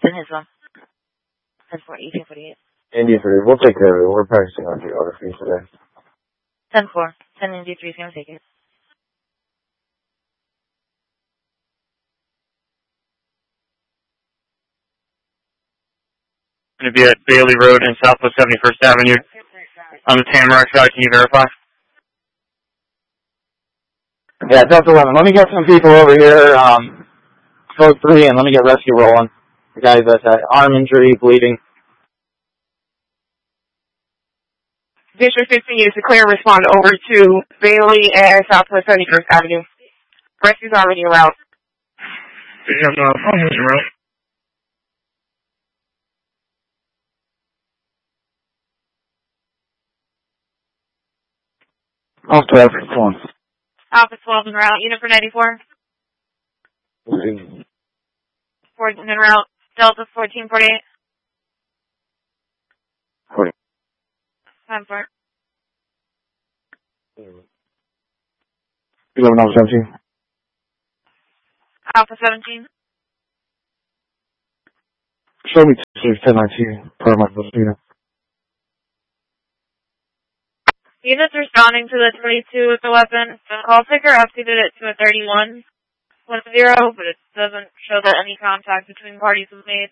his one. 10-4, 1848. India 3, we'll take care of it. We're practicing on geography today. 10-4. 10 India 3 is going to take it. Going to be at Bailey Road and Southwest 71st Avenue on the Tamarack side. Can you verify? Yeah, Delta 11. Let me get some people over here, code 3, and let me get rescue rolling. The guy's at arm injury, bleeding. District 15 is to clear respond over to Bailey and Southwest 71st Avenue. Rescue's already around. Off 12, come on. Alpha 12 en route. Unit for 94. 14 en route. Delta 1448. 40. 10-4. 11 Alpha 17. Alpha 17. Show me 1019 per my Mosquito. Units responding to the 22 with the weapon. The call taker updated it to a 31 with 0, but it doesn't show that any contact between parties was made.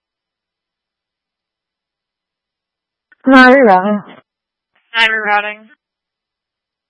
No, rerouting. 9 rerouting.